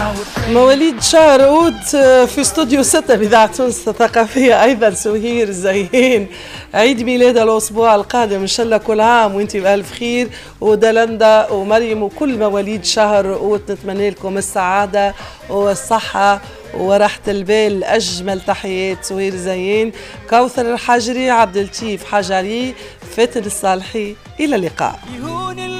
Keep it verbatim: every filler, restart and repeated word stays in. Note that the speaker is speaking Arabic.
مواليد شهر أوت في استوديو ستة بإذاعة تونس الثقافية أيضا سهير زين. عيد ميلاد الأسبوع القادم إن شاء الله، كل عام وانتي بألف خير، ودلندا ومريم وكل مواليد شهر أوت نتمنى لكم السعادة والصحة وراحة البال. أجمل تحيات سهير زين، كوثر الحجري، عبد اللطيف حجري، فاتن الصالحي. إلى اللقاء.